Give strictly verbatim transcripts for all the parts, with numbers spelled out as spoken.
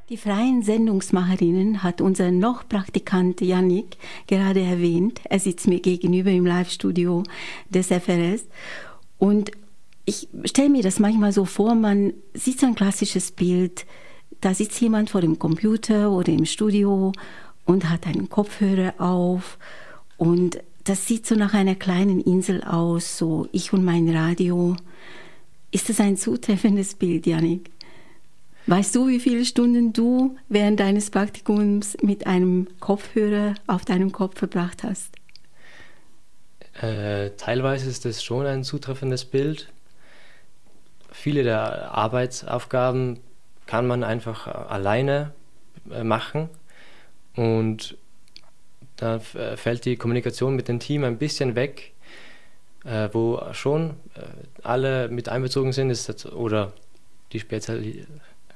Die freien Sendungsmacherinnen hat unser noch Praktikant Yannick gerade erwähnt. Er sitzt mir gegenüber im Live-Studio des F R S. Und ich stelle mir das manchmal so vor, man sieht so ein klassisches Bild, da sitzt jemand vor dem Computer oder im Studio und hat einen Kopfhörer auf und das sieht so nach einer kleinen Insel aus, so ich und mein Radio. Ist das ein zutreffendes Bild, Yannick? Weißt du, wie viele Stunden du während deines Praktikums mit einem Kopfhörer auf deinem Kopf verbracht hast? Äh, teilweise ist das schon ein zutreffendes Bild. Viele der Arbeitsaufgaben kann man einfach alleine äh, machen und da f- fällt die Kommunikation mit dem Team ein bisschen weg, äh, wo schon äh, alle mit einbezogen sind, ist das, oder die Spezialität.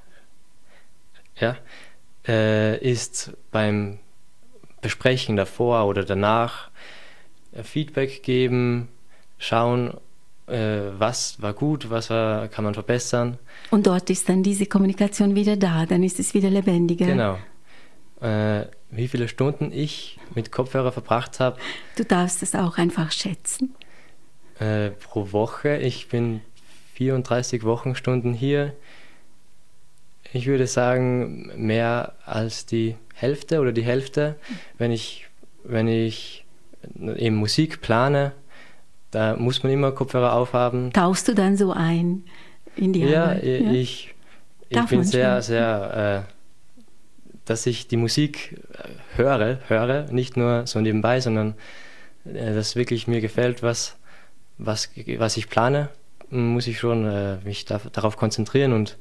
Ja, äh, ist beim Besprechen davor oder danach äh, Feedback geben, schauen, äh, was war gut, was war, kann man verbessern. Und dort ist dann diese Kommunikation wieder da, dann ist es wieder lebendiger. Genau. Äh, wie viele Stunden ich mit Kopfhörer verbracht habe. Du darfst es auch einfach schätzen. Äh, pro Woche, ich bin vierunddreißig Wochenstunden hier. Ich würde sagen, mehr als die Hälfte oder die Hälfte, wenn ich, wenn ich eben Musik plane, da muss man immer Kopfhörer aufhaben. Tauchst du dann so ein in die Ja, Arbeit? ich, ja, ich, ich bin sehr, sehr, äh, dass ich die Musik höre, höre, nicht nur so nebenbei, sondern äh, dass wirklich mir gefällt, was, was, was ich plane, muss ich schon äh, mich da, darauf konzentrieren und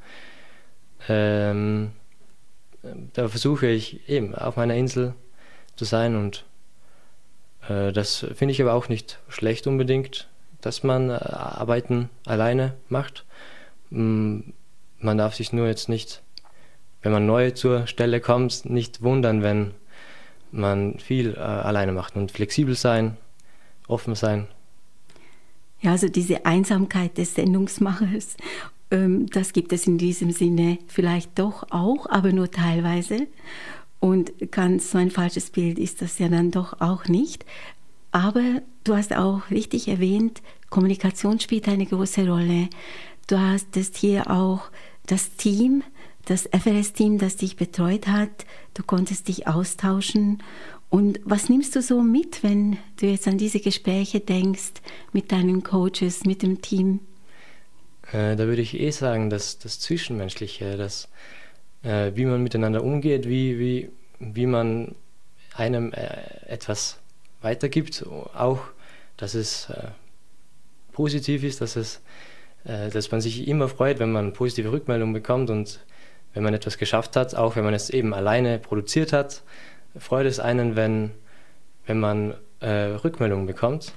Ähm, da versuche ich eben auf meiner Insel zu sein und äh, das finde ich aber auch nicht schlecht unbedingt, dass man äh, Arbeiten alleine macht. Mm, man darf sich nur jetzt nicht, wenn man neu zur Stelle kommt, nicht wundern, wenn man viel äh, alleine macht und flexibel sein, offen sein. Ja, also diese Einsamkeit des Sendungsmachers, das gibt es in diesem Sinne vielleicht doch auch, aber nur teilweise. Und ganz so ein falsches Bild ist das ja dann doch auch nicht. Aber du hast auch richtig erwähnt, Kommunikation spielt eine große Rolle. Du hast hier auch das Team, das F R S-Team, das dich betreut hat. Du konntest dich austauschen. Und was nimmst du so mit, wenn du jetzt an diese Gespräche denkst mit deinen Coaches, mit dem Team? Äh, da würde ich eh sagen, dass das Zwischenmenschliche, dass, äh, wie man miteinander umgeht, wie, wie, wie man einem äh, etwas weitergibt, auch, dass es äh, positiv ist, dass, es, äh, dass man sich immer freut, wenn man positive Rückmeldungen bekommt und wenn man etwas geschafft hat, auch wenn man es eben alleine produziert hat, freut es einen, wenn, wenn man äh, Rückmeldungen bekommt.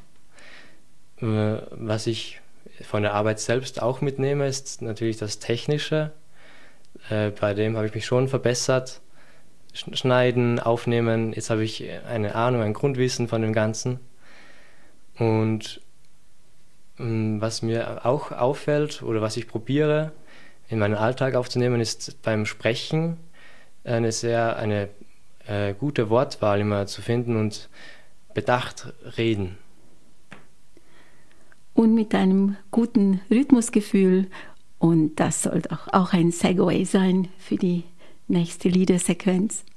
Äh, was ich von der Arbeit selbst auch mitnehme, ist natürlich das Technische. Äh, bei dem habe ich mich schon verbessert. Schneiden, aufnehmen, jetzt habe ich eine Ahnung, ein Grundwissen von dem Ganzen. Und mh, was mir auch auffällt oder was ich probiere, in meinen Alltag aufzunehmen, ist beim Sprechen eine sehr eine äh, gute Wortwahl immer zu finden und bedacht reden. Und mit einem guten Rhythmusgefühl. Und das soll doch auch ein Segway sein für die nächste Liedersequenz.